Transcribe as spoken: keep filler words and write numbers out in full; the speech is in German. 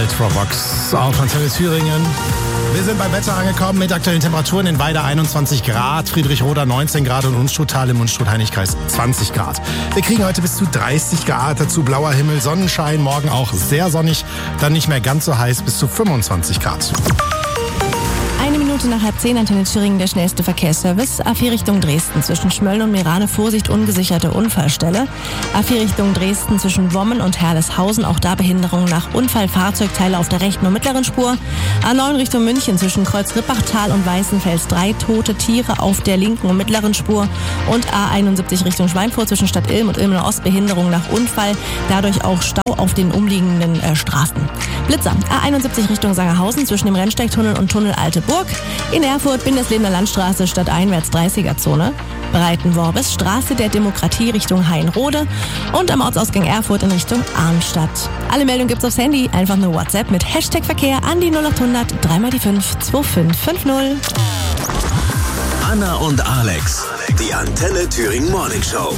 Ultravox auf Antenne Thüringen. Wir sind beim Wetter angekommen mit aktuellen Temperaturen in Weida einundzwanzig Grad, Friedrichroda neunzehn Grad und Unstruttal im Unstrut-Heiligkreis zwanzig Grad. Wir kriegen heute bis zu dreißig Grad, dazu blauer Himmel, Sonnenschein, morgen auch sehr sonnig, dann nicht mehr ganz so heiß, bis zu fünfundzwanzig Grad. Eine Minute nach halb zehn, Antenne Thüringen, der schnellste Verkehrsservice. A vier Richtung Dresden zwischen Schmölln und Meerane, Vorsicht, ungesicherte Unfallstelle. A vier Richtung Dresden zwischen Wommen und Herleshausen, auch da Behinderung nach Unfall, Fahrzeugteile auf der rechten und mittleren Spur. A neun Richtung München zwischen Kreuz-Rippachtal und Weißenfels, drei tote Tiere auf der linken und mittleren Spur. Und A einundsiebzig Richtung Schweinfurt zwischen Stadt Ilm und Ilmenau Ost, Behinderung nach Unfall, dadurch auch Stau auf den umliegenden äh, Straßen. Blitzer, A einundsiebzig Richtung Sangerhausen zwischen dem Rennsteigtunnel und Tunnel Alte Burg. In Erfurt, Bindeslebner Landstraße, stadteinwärts dreißiger-Zone. Breitenworbis, Straße der Demokratie Richtung Hainrode. Und am Ortsausgang Erfurt in Richtung Arnstadt. Alle Meldungen gibt's aufs Handy, einfach nur WhatsApp mit Hashtag Verkehr an die null acht hundert, drei mal die fünf, zwei fünf fünf null. Anna und Alex, die Antenne Thüringen Morning Show.